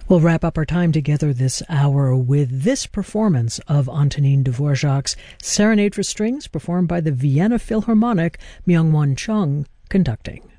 We'll wrap up our time together this hour with this performance of Antonin Dvorak's Serenade for Strings, performed by the Vienna Philharmonic, Myung-Whun Chung conducting.